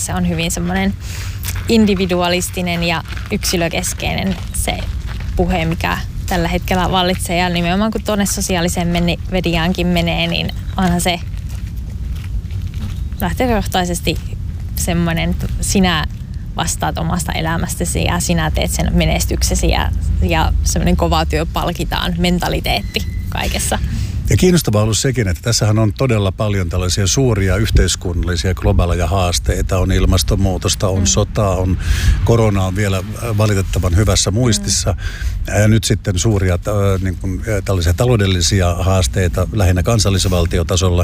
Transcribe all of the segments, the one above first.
se on hyvin semmoinen individualistinen ja yksilökeskeinen se puhe, mikä tällä hetkellä vallitsee. Ja nimenomaan kun tuonne sosiaaliseen mediaankin menee, niin onhan se lähtökohtaisesti semmoinen, sinä vastaat omasta elämästäsi ja sinä teet sen menestyksesi ja semmoinen kova työ palkitaan mentaliteetti kaikessa. Ja kiinnostavaa on ollut sekin, että tässähän on todella paljon tällaisia suuria yhteiskunnallisia globaaleja haasteita. On ilmastonmuutosta, on sotaa, on korona on vielä valitettavan hyvässä muistissa. Ja nyt sitten suuria tällaisia taloudellisia haasteita lähinnä kansallisvaltiotasolla.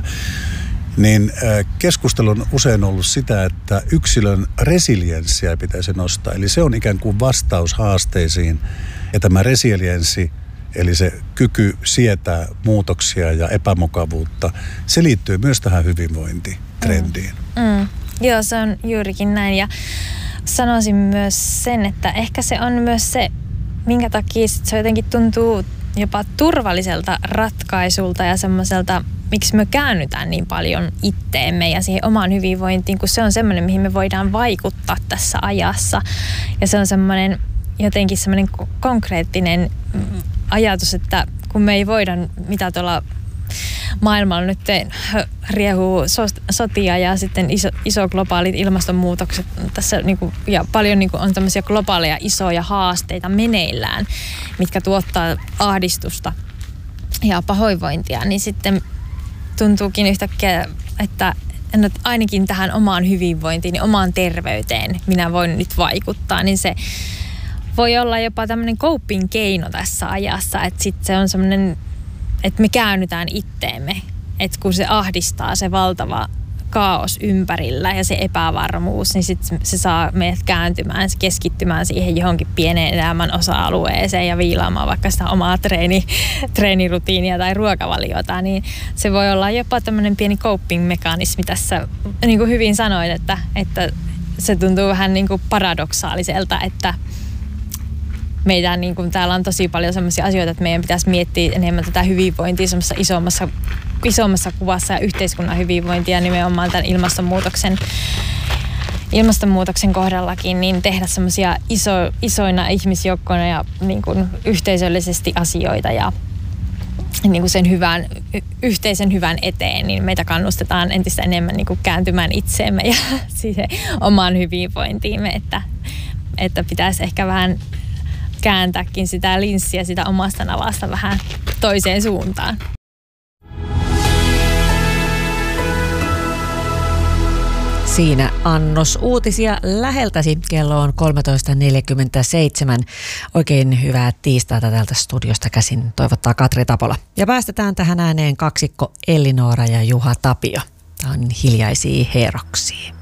Niin keskustelu on usein ollut sitä, että yksilön resilienssiä pitäisi nostaa. Eli se on ikään kuin vastaus haasteisiin. Ja tämä resilienssi, eli se kyky sietää muutoksia ja epämukavuutta, se liittyy myös tähän hyvinvointitrendiin. Joo, se on juurikin näin. Ja sanoisin myös sen, että ehkä se on myös se, minkä takia se jotenkin tuntuu jopa turvalliselta ratkaisulta ja semmoiselta, miksi me käännytään niin paljon itteemme ja siihen omaan hyvinvointiin, kun se on semmoinen, mihin me voidaan vaikuttaa tässä ajassa. Ja se on semmoinen jotenkin semmoinen konkreettinen ajatus, että kun me ei voida, mitä tuolla maailmalla nyt riehuu sotia ja sitten iso globaalit ilmastonmuutokset tässä ja paljon on tämmöisiä globaaleja isoja haasteita meneillään, mitkä tuottaa ahdistusta ja pahoinvointia, niin sitten tuntuukin yhtäkkiä, että ainakin tähän omaan hyvinvointiin ja omaan terveyteen minä voin nyt vaikuttaa, niin se voi olla jopa tämmöinen coping keino tässä ajassa, että sitten se on semmoinen, että me käännytään itteemme, että kun se ahdistaa se valtava kaos ympärillä ja se epävarmuus, niin sitten se saa meidät kääntymään, keskittymään siihen johonkin pieneen elämän osa-alueeseen ja viilaamaan vaikka sitä omaa treenirutiinia tai ruokavaliota, niin se voi olla jopa tämmöinen pieni coping-mekanismi tässä, niin kuin hyvin sanoit, että se tuntuu vähän niin kuin paradoksaaliselta, että meidän, niin kuin täällä on tosi paljon sellaisia asioita, että meidän pitäisi miettiä enemmän tätä hyvinvointia semmoisessa isommassa kuvassa ja yhteiskunnan hyvinvointia nimenomaan tämän ilmastonmuutoksen kohdallakin, niin tehdä semmoisia isoina ihmisjoukkoina ja niin kuin yhteisöllisesti asioita ja niin kuin sen yhteisen hyvän eteen, niin meitä kannustetaan entistä enemmän niin kuin kääntymään itseemme ja siihen omaan hyvinvointiimme, että pitäisi ehkä vähän kääntääkin sitä linssiä sitä omasta navasta vähän toiseen suuntaan. Siinä annos uutisia läheltäsi. Kello on 13.47. Oikein hyvää tiistaita täältä studiosta käsin toivottaa Katri Tapola. Ja päästetään tähän ääneen kaksikko Elli Noora ja Juha Tapio. Tämä on Hiljaisia heroksia.